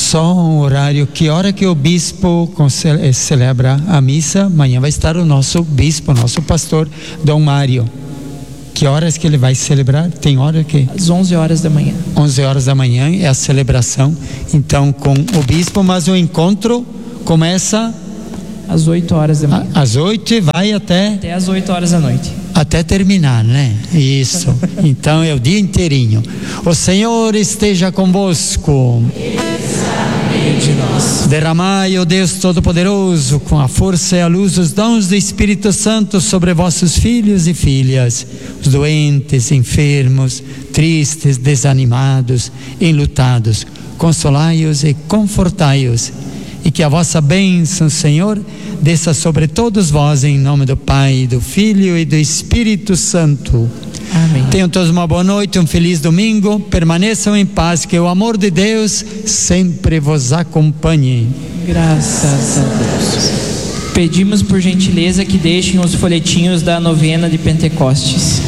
Só um horário, que hora que o bispo celebra a missa? Amanhã vai estar o nosso bispo, nosso pastor, Dom Mário. Que horas que ele vai celebrar? Tem hora que? Às 11 horas da manhã. 11 horas da manhã é a celebração, então, com o bispo, mas o encontro começa às 8 horas da manhã. Às 8 e vai até às 8 horas da noite. Até terminar, né? Isso. Então é o dia inteirinho. O Senhor esteja convosco. De nós. Derramai, ó Deus Todo-Poderoso, com a força e a luz dos dons do Espírito Santo sobre vossos filhos e filhas, os doentes, enfermos, tristes, desanimados, enlutados. Consolai-os e confortai-os. E que a vossa bênção, Senhor, desça sobre todos vós, em nome do Pai, do Filho e do Espírito Santo. Amém. Tenham todos uma boa noite, um feliz domingo. Permaneçam em paz, que o amor de Deus sempre vos acompanhe. Graças a Deus. Pedimos por gentileza que deixem os folhetinhos da novena de Pentecostes.